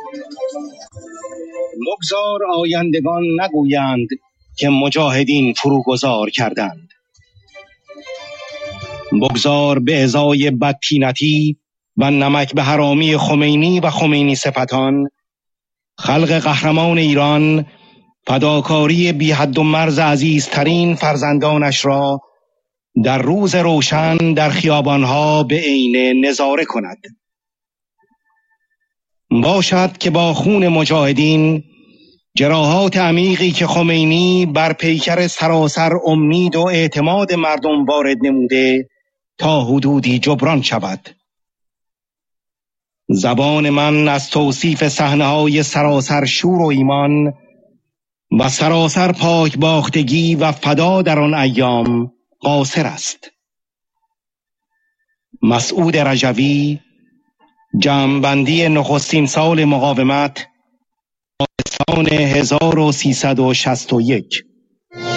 بگذار آیندگان نگویند که مجاهدین فروگذار کردند. بگذار به ازای بدطینتی و نمک به حرامی خمینی و خمینی صفتان خلق قهرمان ایران فداکاری بی حد و مرز عزیزترین فرزندانش را در روز روشن در خیابانها به عینه نظاره کند. باشد که با خون مجاهدین جراحات عمیقی که خمینی بر پیکر سراسر امید و اعتماد مردم وارد نموده تا حدودی جبران شود. زبان من از توصیف صحنه‌های سراسر شور و ایمان و سراسر پاک باختگی و فدا در آن ایام قاصر است. مسعود رجوی، جمع‌بندی نخستین سال مقاومت، سال 1361.